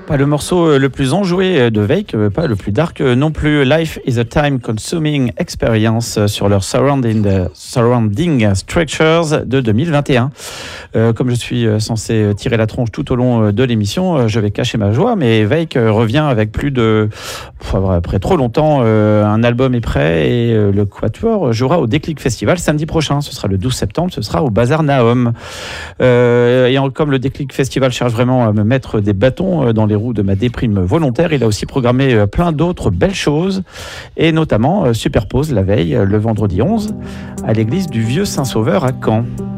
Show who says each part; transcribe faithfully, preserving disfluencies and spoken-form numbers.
Speaker 1: Pas le morceau le plus enjoué de Veik, pas le plus dark non plus. Life is a time-consuming experience sur leur Surrounding, surrounding Structures de deux mille vingt et un. Euh, comme je suis censé tirer la tronche tout au long de l'émission, je vais cacher ma joie, mais Veik revient avec plus de... Après trop longtemps, euh, un album est prêt et euh, le Quatuor jouera au Déclic Festival samedi prochain. Ce sera le douze septembre, ce sera au Bazar Nahom. Euh, et en, comme le Déclic Festival cherche vraiment à me mettre des bâtons dans les roues de ma déprime volontaire, il a aussi programmé plein d'autres belles choses, et notamment euh, Superpose la veille, le vendredi onze, à l'église du Vieux Saint-Sauveur à Caen.